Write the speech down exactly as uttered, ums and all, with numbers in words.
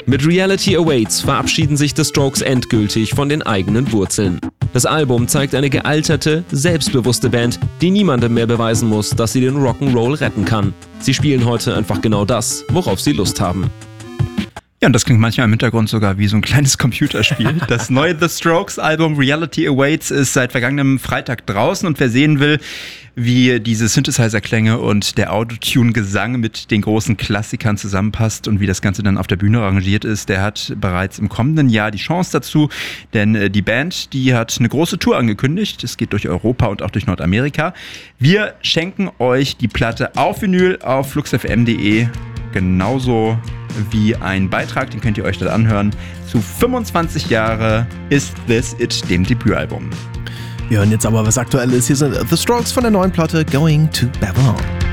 Mit Reality Awaits verabschieden sich The Strokes endgültig von den eigenen Wurzeln. Das Album zeigt eine gealterte, selbstbewusste Band, die niemandem mehr beweisen muss, dass sie den Rock'n'Roll retten kann. Sie spielen heute einfach genau das, worauf sie Lust haben. Ja, und das klingt manchmal im Hintergrund sogar wie so ein kleines Computerspiel. Das neue The Strokes-Album Reality Awaits ist seit vergangenem Freitag draußen und wer sehen will, wie diese Synthesizer-Klänge und der Autotune-Gesang mit den großen Klassikern zusammenpasst und wie das Ganze dann auf der Bühne arrangiert ist, der hat bereits im kommenden Jahr die Chance dazu, denn die Band, die hat eine große Tour angekündigt. Es geht durch Europa und auch durch Nordamerika. Wir schenken euch die Platte auf Vinyl auf fluxfm punkt de, genauso wie ein Beitrag, den könnt ihr euch dort anhören, zu fünfundzwanzig Jahre Is This It, dem Debütalbum. Wir hören jetzt aber, was aktuell ist. Hier sind The Strokes von der neuen Platte Going to Babylon.